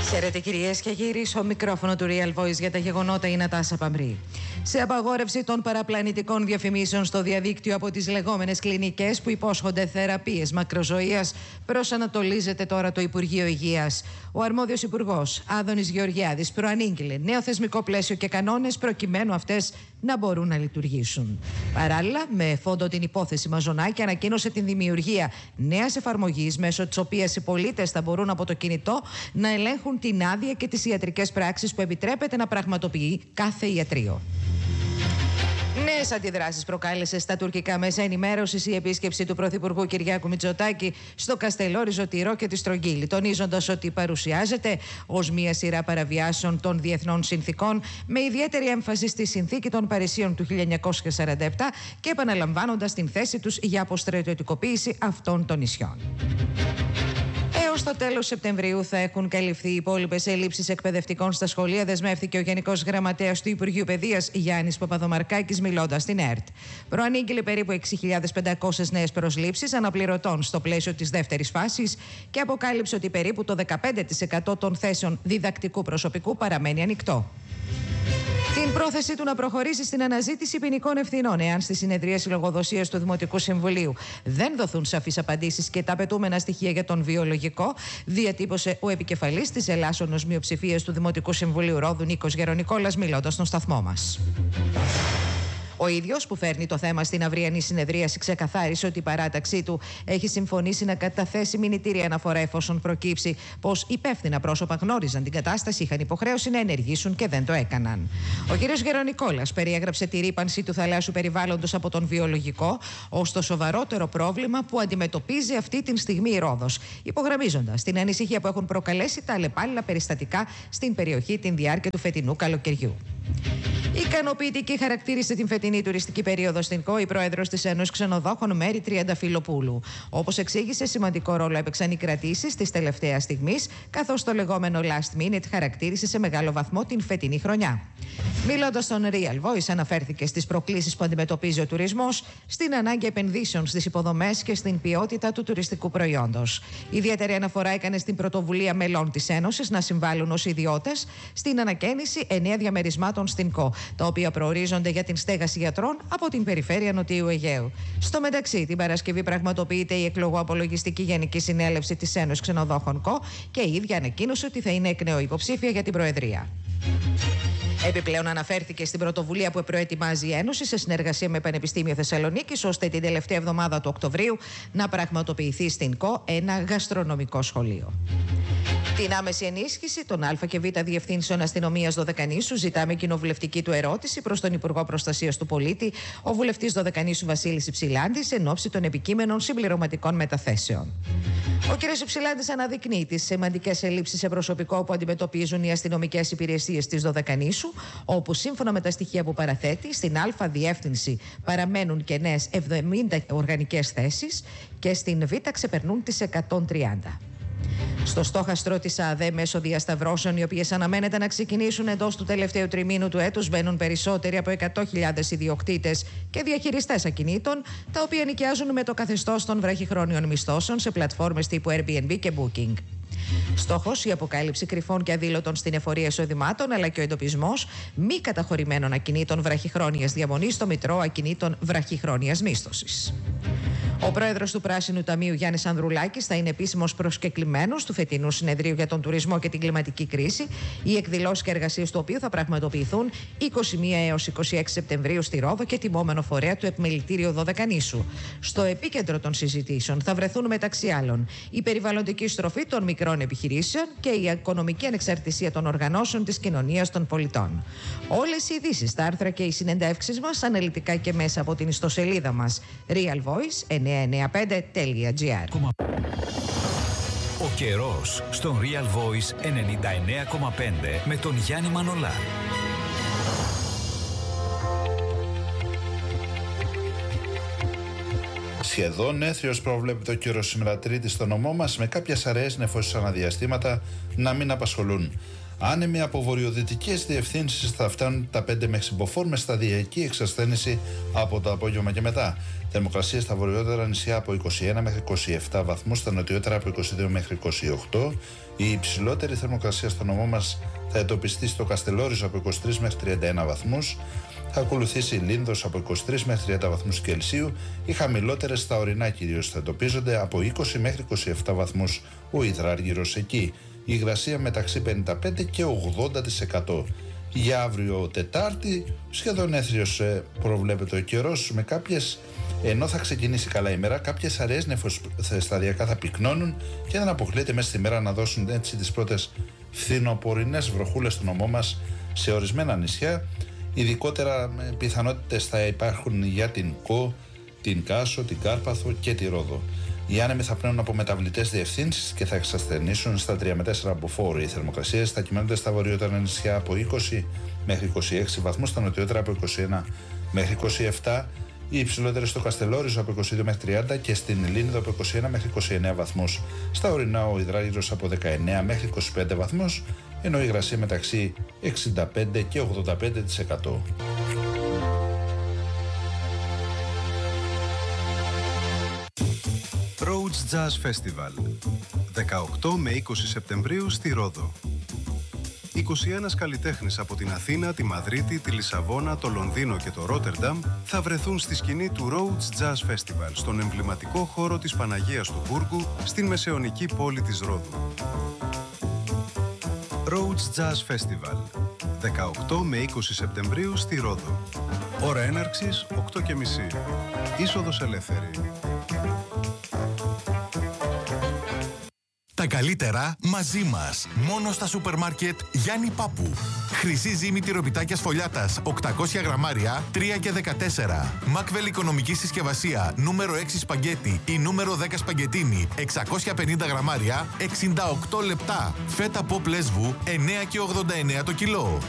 Χαίρετε κυρίες και κύριοι, στο μικρόφωνο του Real Voice για τα γεγονότα η Νατάσα Παμπρή. Σε απαγόρευση των παραπλανητικών διαφημίσεων στο διαδίκτυο από τις λεγόμενες κλινικές που υπόσχονται θεραπείες μακροζωίας, προσανατολίζεται τώρα το Υπουργείο Υγείας. Ο αρμόδιος υπουργός, Άδωνης Γεωργιάδης, προανήγγειλε νέο θεσμικό πλαίσιο και κανόνες προκειμένου αυτές να μπορούν να λειτουργήσουν. Παράλληλα, με φόντο την υπόθεση Μαζονάκη, ανακοίνωσε την δημιουργία νέας εφαρμογής, μέσω της οποίας οι πολίτες θα μπορούν από το κινητό να ελέγχουν την άδεια και τις ιατρικές πράξεις που επιτρέπεται να πραγματοποιεί κάθε ιατρείο. Νέες αντιδράσεις προκάλεσε στα τουρκικά μέσα ενημέρωσης η επίσκεψη του Πρωθυπουργού Κυριάκου Μητσοτάκη στο Καστελόριζο, Τυρό και τη Στρογγύλη, τονίζοντας ότι παρουσιάζεται ως μια σειρά παραβιάσεων των διεθνών συνθήκων, με ιδιαίτερη έμφαση στη συνθήκη των Παρισίων του 1947 και επαναλαμβάνοντας την θέση τους για αποστρατιωτικοποίηση αυτών των νησιών. Στο τέλος Σεπτεμβρίου θα έχουν καλυφθεί οι υπόλοιπες ελλείψεις εκπαιδευτικών στα σχολεία, δεσμεύθηκε ο Γενικός Γραμματέας του Υπουργείου Παιδείας Γιάννης Παπαδομαρκάκης, μιλώντας στην ΕΡΤ. Προανήγγειλε περίπου 6.500 νέες προσλήψεις αναπληρωτών στο πλαίσιο της δεύτερης φάσης και αποκάλυψε ότι περίπου το 15% των θέσεων διδακτικού προσωπικού παραμένει ανοιχτό. Την πρόθεσή του να προχωρήσει στην αναζήτηση ποινικών ευθυνών, εάν στη συνεδρίαση λογοδοσίας του Δημοτικού Συμβουλίου δεν δοθούν σαφείς απαντήσεις και τα απαιτούμενα στοιχεία για τον βιολογικό, διατύπωσε ο επικεφαλής της ελάσσονος μειοψηφίας του Δημοτικού Συμβουλίου Ρόδου, Νίκος Γερονικόλας, μιλώντας στον σταθμό μας. Ο ίδιος, που φέρνει το θέμα στην αυριανή συνεδρίαση, ξεκαθάρισε ότι η παράταξή του έχει συμφωνήσει να καταθέσει μηνυτήρια αναφορά εφόσον προκύψει πως υπεύθυνα πρόσωπα γνώριζαν την κατάσταση, είχαν υποχρέωση να ενεργήσουν και δεν το έκαναν. Ο κ. Γερονικόλας περιέγραψε τη ρύπανση του θαλάσσιου περιβάλλοντος από τον βιολογικό ως το σοβαρότερο πρόβλημα που αντιμετωπίζει αυτή τη στιγμή η Ρόδος, υπογραμμίζοντας την ανησυχία που έχουν προκαλέσει τα αλλεπάλληλα περιστατικά στην περιοχή την διάρκεια του φετινού καλοκαιριού. Ικανοποιητική χαρακτήρισε την φετινή τουριστική περίοδο στην ΚΟ η πρόεδρος της Ένωσης Ξενοδόχων Μέρη Τριανταφυλοπούλου. Όπως εξήγησε, σημαντικό ρόλο έπαιξαν οι κρατήσεις της τελευταίας στιγμής, καθώς το λεγόμενο last minute χαρακτήρισε σε μεγάλο βαθμό την φετινή χρονιά. Μιλώντας στον Real Voice, αναφέρθηκε στις προκλήσεις που αντιμετωπίζει ο τουρισμός, στην ανάγκη επενδύσεων στις υποδομές και στην ποιότητα του τουριστικού προϊόντος. Ιδιαίτερη αναφορά έκανε στην πρωτοβουλία μελών της Ένωσης να συμβάλλουν ως ιδιώτες στην ανακαίνιση 9 διαμερισμάτων στην ΚΟ, τα οποία προορίζονται για την στέγαση γιατρών από την περιφέρεια Νοτιού Αιγαίου. Στο μεταξύ, την Παρασκευή πραγματοποιείται η εκλογοαπολογιστική Γενική Συνέλευση της Ένωσης Ξενοδόχων ΚΟ και η ίδια ανακοίνωσε ότι θα είναι εκ νέου υποψήφια για την Προεδρία. Επιπλέον, αναφέρθηκε στην πρωτοβουλία που προετοιμάζει η Ένωση σε συνεργασία με Πανεπιστήμιο Θεσσαλονίκης, ώστε την τελευταία εβδομάδα του Οκτωβρίου να πραγματοποιηθεί στην ΚΟ ένα γαστρονομικό σχολείο. Την άμεση ενίσχυση των Α και Β Διευθύνσεων Αστυνομίας Δωδεκανήσου ζητάμε κοινοβουλευτική του ερώτηση προς τον Υπουργό Προστασίας του Πολίτη, ο βουλευτής Δωδεκανήσου Βασίλης Υψηλάντης, εν ώψη των επικείμενων συμπληρωματικών μεταθέσεων. Ο κ. Υψηλάντης αναδεικνύει τις σημαντικές ελλείψεις σε προσωπικό που αντιμετωπίζουν οι αστυνομικές υπηρεσίες της Δωδεκανήσου, όπου σύμφωνα με τα στοιχεία που παραθέτει, στην Α Διεύθυνση παραμένουν κενές 70 οργανικές θέσεις και στην Β ξεπερνούν τις 130. Στο στόχαστρο της ΑΔΕ, μέσω διασταυρώσεων, οι οποίες αναμένεται να ξεκινήσουν εντός του τελευταίου τριμήνου του έτους, μπαίνουν περισσότεροι από 100.000 ιδιοκτήτες και διαχειριστές ακινήτων, τα οποία νοικιάζουν με το καθεστώς των βραχυχρόνιων μισθώσεων σε πλατφόρμες τύπου Airbnb και Booking. Στόχος η αποκάλυψη κρυφών και αδήλωτων στην εφορία εισοδημάτων, αλλά και ο εντοπισμός μη καταχωρημένων ακινήτων βραχυχρόνιας διαμονής στο Μητρό Ακινήτων Βραχυχρόνιας Μίσθωσης. Ο πρόεδρος του Πράσινου Ταμείου, Γιάννης Ανδρουλάκης, θα είναι επίσημος προσκεκλημένος του φετινού συνεδρίου για τον τουρισμό και την κλιματική κρίση, οι εκδηλώσεις και εργασίες του οποίου θα πραγματοποιηθούν 21 έως 26 Σεπτεμβρίου στη Ρόδο και τιμόμενο φορέα του Επιμελητήριο Δωδεκανήσου. Στο επίκεντρο των συζητήσεων θα βρεθούν μεταξύ άλλων η περιβαλλοντική στροφή των μικρών επιχειρήσεων και η οικονομική ανεξαρτησία των οργανώσεων της κοινωνίας των πολιτών. Όλες οι ειδήσεις, τα άρθρα και οι συνεντεύξεις μας αναλυτικά και μέσα από την ιστοσελίδα μας Real Voice 995.gr. Ο καιρός στον Real Voice 99,5 με τον Γιάννη Μανολά. Σχεδόν έθριος προβλέπεται ο καιρός σήμερα Τρίτη στο νομό μας, με κάποιες αραιές νεφώσεις αναδιαστήματα να μην απασχολούν. Άνεμοι από βορειοδυτικές διευθύνσεις θα φτάνουν τα 5 μέχρι Μποφόρ με σταδιακή εξασθένηση από το απόγευμα και μετά. Θερμοκρασία στα βορειότερα νησιά από 21 μέχρι 27 βαθμούς, στα νοτιότερα από 22 μέχρι 28. Η υψηλότερη θερμοκρασία στο νομό μας θα εντοπιστεί στο Καστελόριζο από 23 μέχρι 31 βαθμούς. Θα ακολουθήσει η Λίνδος από 23 μέχρι 30 βαθμούς Κελσίου. Οι χαμηλότερες στα ορεινά κυρίως θα εντοπίζονται από 20 μέχρι 27 βαθμούς ο υδράργυρος εκεί. Η υγρασία μεταξύ 55 και 80%. Για αύριο Τετάρτη σχεδόν έθριος προβλέπεται ο καιρός, με κάποιες, ενώ θα ξεκινήσει καλά η μέρα, κάποιες αραιές νεφος σταδιακά θα πυκνώνουν και δεν αποκλείεται μέσα στη μέρα να δώσουν έτσι τις πρώτες φθινοπορεινές βροχούλες στο νομό μας σε ορισμένα νησιά. Ειδικότερα πιθανότητες θα υπάρχουν για την Κο, την Κάσο, την Κάρπαθο και τη Ρόδο. Οι άνεμοι θα πνέουν από μεταβλητές διευθύνσεις και θα εξασθενήσουν στα 3 με 4 μποφόρ. Οι θερμοκρασίες θα κυμαίνονται στα βορειότερα νησιά από 20 μέχρι 26 βαθμούς, στα νοτιότερα από 21 μέχρι 27, οι υψηλότερες στο Καστελόριζο από 22 μέχρι 30 και στην Λίνιδο από 21 μέχρι 29 βαθμούς. Στα ορεινά ο υδράργυρος από 19 μέχρι 25 βαθμούς, ενώ η υγρασία μεταξύ 65 και 85%. Rhodes Jazz Festival 18 με 20 Σεπτεμβρίου στη Ρόδο. 21 καλλιτέχνες από την Αθήνα, τη Μαδρίτη, τη Λισαβόνα, το Λονδίνο και το Ρότερνταμ θα βρεθούν στη σκηνή του Rhodes Jazz Festival στον εμβληματικό χώρο της Παναγίας του Μπούργου στην μεσαιωνική πόλη της Ρόδου. Rhodes Jazz Festival 18 με 20 Σεπτεμβρίου στη Ρόδο. Ώρα έναρξης 8:30. Είσοδος ελεύθερη. Τα καλύτερα μαζί μας. Μόνο στα σούπερ μάρκετ Γιάννη Πάπου. Χρυσή ζύμη τυροπιτάκια σφολιάτας 800 γραμμάρια 3 και 14. Μάκβελ οικονομική συσκευασία νούμερο 6 σπαγκέτι ή νούμερο 10 σπαγκετίνι 650 γραμμάρια 68 λεπτά. Φέτα ποπ λέσβου 9 και 89 το κιλό.